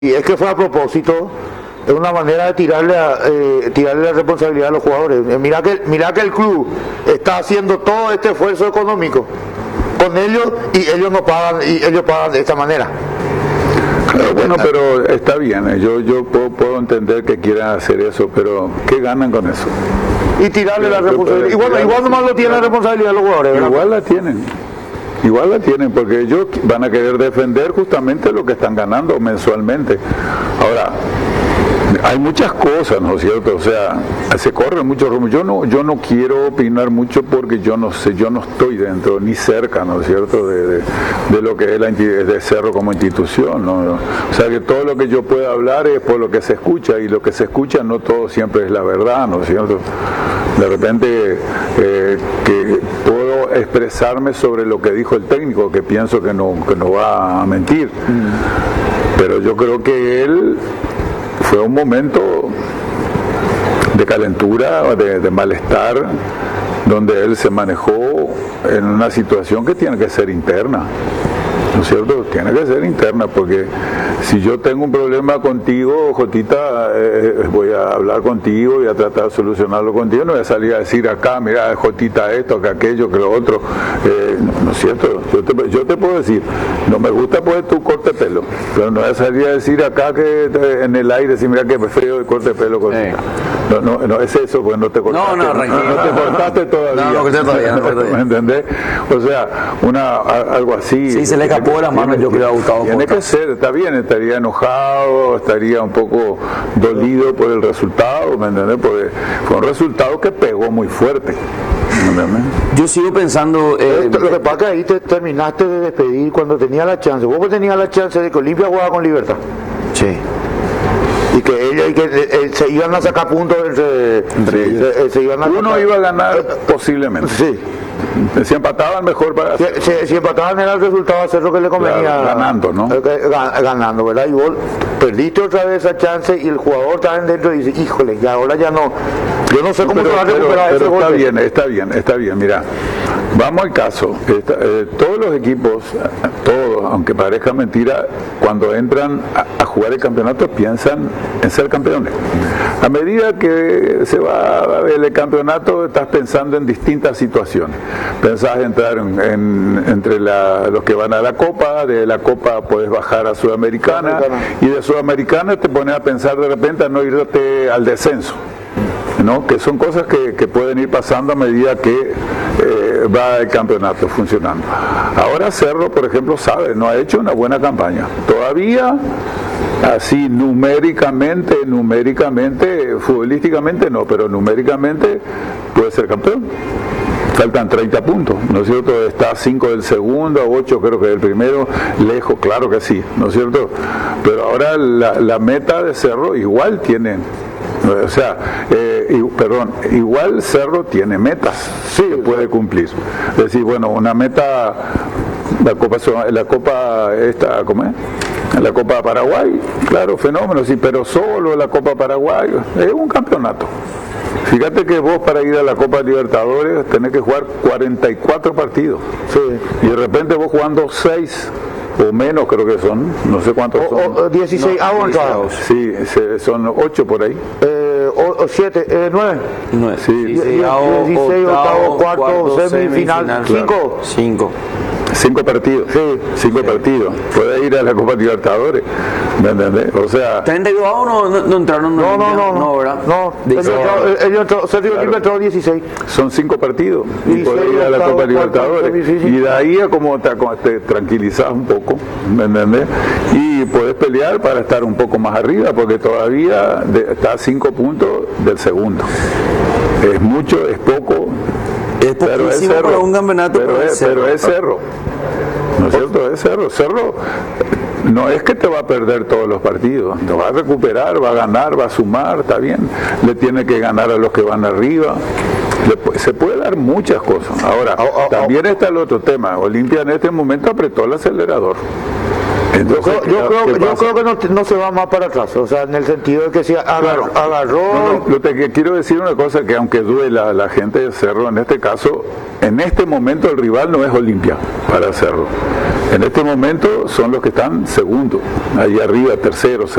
Y es que fue a propósito, es una manera de tirarle la responsabilidad a los jugadores. Mira que el club está haciendo todo este esfuerzo económico con ellos y ellos no pagan, y ellos pagan de esta manera. Bueno, pero está bien, yo puedo entender que quieran hacer eso, pero ¿qué ganan con eso? Y tirarle la responsabilidad. Y bueno, igual nomás lo tiene la responsabilidad los jugadores, ¿verdad? Igual la tienen, porque ellos van a querer defender justamente lo que están ganando mensualmente. Ahora, hay muchas cosas, ¿no es cierto? O sea, se corren muchos rumos. Yo no quiero opinar mucho porque yo no sé, yo no estoy dentro ni cerca, ¿no es cierto?, de lo que es de Cerro como institución, ¿no? O sea, que todo lo que yo pueda hablar es por lo que se escucha, y lo que se escucha no todo siempre es la verdad, ¿no es cierto? De repente que puedo expresarme sobre lo que dijo el técnico, que pienso que no va a mentir, pero yo creo que él fue un momento de calentura, de malestar, donde él se manejó en una situación que tiene que ser interna, ¿no es cierto? Tiene que ser interna, porque si yo tengo un problema contigo, Jotita, voy a hablar contigo, voy a tratar de solucionarlo contigo, no voy a salir a decir acá, mira, Jotita esto, que aquello, que lo otro, ¿no es cierto? Yo te puedo decir, no me gusta pues tu corte de pelo, pero no voy a salir a decir acá que en el aire, si mira que me frío de corte de pelo, no es eso, pues no te cortaste, no te cortaste todavía, no corté todavía, ¿me entendés? O sea, algo así. Sí, se le escapó de las manos, yo creo, a Gustavo. Tiene que ser, está bien, estaría enojado, estaría un poco dolido por el resultado, ¿me entendés? Porque fue un resultado que pegó muy fuerte, ¿me entendés? Yo sigo pensando... lo que pasa es que ahí te terminaste de despedir cuando tenía la chance. Vos tenías la chance de que Olimpia jugaba con Libertad. Sí. Y que se iban a sacar puntos se iban a uno iba a ganar posiblemente. Sí. Si empataban mejor para... Si empataban era el resultado, hacer lo que le convenía. Claro, ganando, ¿no? Ganando, ¿verdad? Y vos perdiste otra vez esa chance y el jugador está dentro y dice, híjole, y ahora ya no. Yo no sé cómo se va a recuperar ese gol. Está bien, mira. Vamos al caso. Todos los equipos, todos, aunque parezca mentira, cuando entran a jugar el campeonato piensan en ser campeones. A medida que se va a ver el campeonato, estás pensando en distintas situaciones. Pensás entrar entre los que van a la Copa, de la Copa puedes bajar a Sudamericana, y de Sudamericana te pones a pensar de repente a no irte al descenso, ¿no? Que son cosas que pueden ir pasando a medida que va el campeonato funcionando. Ahora Cerro, por ejemplo, no ha hecho una buena campaña. Todavía, así numéricamente, futbolísticamente no, pero numéricamente puede ser campeón. Faltan 30 puntos, ¿no es cierto? Está a 5 del segundo, a 8 creo que del primero, lejos, claro que sí, ¿no es cierto? Pero ahora la meta de Cerro igual tiene... O sea, igual Cerro tiene metas que puede cumplir. Es decir, bueno, una meta, la Copa esta, ¿cómo es? La Copa Paraguay, claro, fenómeno, sí, pero solo la Copa Paraguay es un campeonato. Fíjate que vos para ir a la Copa Libertadores tenés que jugar 44 partidos. Sí. Y de repente vos jugando 6 o menos, creo que son, no sé cuántos son. 16 avanzados. Sí, son 8 por ahí. 7, 9. Sí. 16, octavo, cuarto, semifinal. 5. 5 partidos. Sí. 5 partidos. Puede ir a la Copa Libertadores. ¿Me entendés? O sea... ¿32 no entraron? No, ¿verdad? No. Sergio Olimpia entró 16. Son 5 partidos. Y puede ir a la Copa Libertadores. Y de ahí a como te tranquilizás un poco. ¿Me entendés? Y puedes pelear para estar un poco más arriba, porque todavía está a 5 puntos del segundo. Es mucho, es poco. Es poquísimo para un campeonato, pero es Cerro. ¿No es cierto? Es Cerro. Cerro no es que te va a perder todos los partidos, te va a recuperar, va a ganar, va a sumar, está bien. Le tiene que ganar a los que van arriba. Se puede dar muchas cosas. Ahora, también está el otro tema. Olimpia en este momento apretó el acelerador. Entonces, yo creo que no se va más para atrás, o sea, en el sentido de que si agarró... Quiero decir una cosa, que aunque duela a la gente de Cerro, en este caso, en este momento el rival no es Olimpia para Cerro. En este momento son los que están segundo, ahí arriba, tercero,